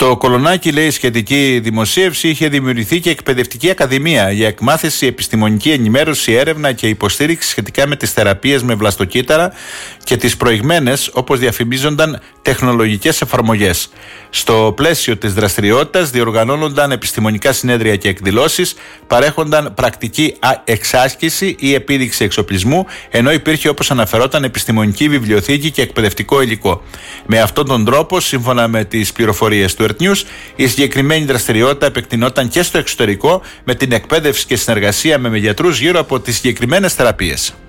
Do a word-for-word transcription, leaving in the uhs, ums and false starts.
Στο Κολονάκι, λέει, η σχετική δημοσίευση είχε δημιουργηθεί και εκπαιδευτική ακαδημία για εκμάθηση, επιστημονική ενημέρωση, έρευνα και υποστήριξη σχετικά με τις θεραπείες με βλαστοκύτταρα και τις προηγμένες, όπως διαφημίζονταν, τεχνολογικές εφαρμογές. Στο πλαίσιο της δραστηριότητας διοργανώνονταν επιστημονικά συνέδρια και εκδηλώσεις, παρέχονταν πρακτική εξάσκηση ή επίδειξη εξοπλισμού, ενώ υπήρχε, όπως αναφερόταν, επιστημονική βιβλιοθήκη και εκπαιδευτικό υλικό. Με αυτόν τον τρόπο, σύμφωνα με τις πληροφορίες του Earth News, η συγκεκριμένη δραστηριότητα επεκτηνόταν και στο εξωτερικό, με την εκπαίδευση και συνεργασία με γιατρούς γύρω από τις συγκεκριμένες θεραπείες.